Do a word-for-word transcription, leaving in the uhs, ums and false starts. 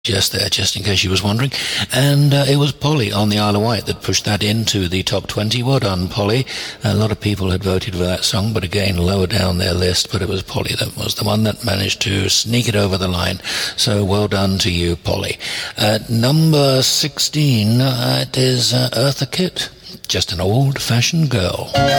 Just there, just in case you was wondering. And uh, it was Polly on the Isle of Wight that pushed that into the top twenty. Well done, Polly. A lot of people had voted for that song, but again, lower down their list. But it was Polly that was the one that managed to sneak it over the line. So well done to you, Polly. At number sixteen, uh, it is uh, Eartha Kitt. Just an old-fashioned girl.